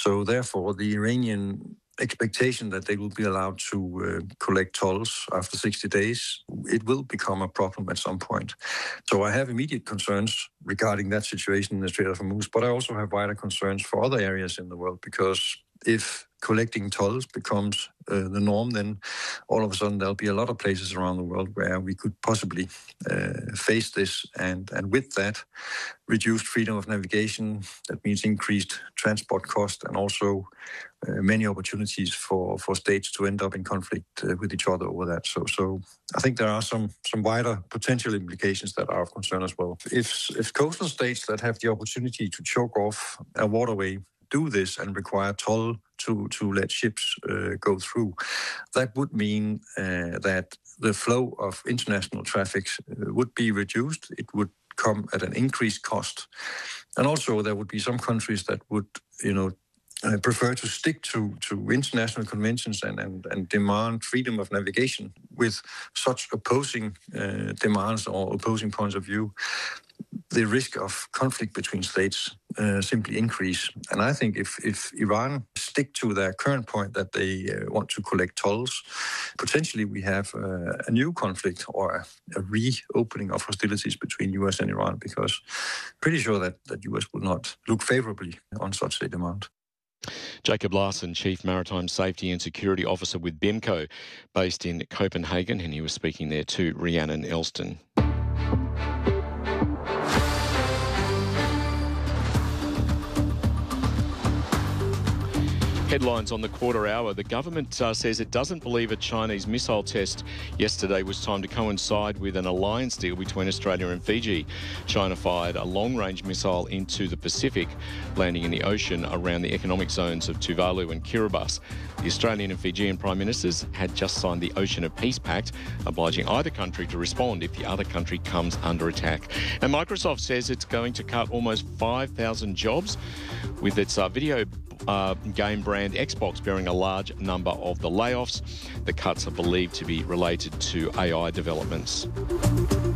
So therefore, the Iranian expectation that they will be allowed to collect tolls after 60 days, it will become a problem at some point. So I have immediate concerns regarding that situation in the Strait of Hormuz, but I also have wider concerns for other areas in the world, because if collecting tolls becomes the norm, then all of a sudden there'll be a lot of places around the world where we could possibly face this, and with that, reduced freedom of navigation. That means increased transport cost, and also many opportunities for states to end up in conflict with each other over that. So I think there are some wider potential implications that are of concern as well. If coastal states that have the opportunity to choke off a waterway do this and require toll to let ships go through, that would mean that the flow of international traffic would be reduced. It would come at an increased cost. And also there would be some countries that would, prefer to stick to international conventions and demand freedom of navigation with such opposing demands or opposing points of view. The risk of conflict between states simply increase. And I think if Iran stick to their current point that they want to collect tolls, potentially we have a new conflict or a reopening of hostilities between US and Iran, because pretty sure that US will not look favorably on such a demand. Jacob Larsen, Chief Maritime Safety and Security Officer with BIMCO, based in Copenhagen, and he was speaking there to Rhiannon Elston. Headlines on the quarter hour. The government says it doesn't believe a Chinese missile test yesterday was timed to coincide with an alliance deal between Australia and Fiji. China fired a long-range missile into the Pacific, landing in the ocean around the economic zones of Tuvalu and Kiribati. The Australian and Fijian Prime Ministers had just signed the Ocean of Peace Pact, obliging either country to respond if the other country comes under attack. And Microsoft says it's going to cut almost 5,000 jobs, with its video game brand Xbox bearing a large number of the layoffs. The cuts are believed to be related to AI developments.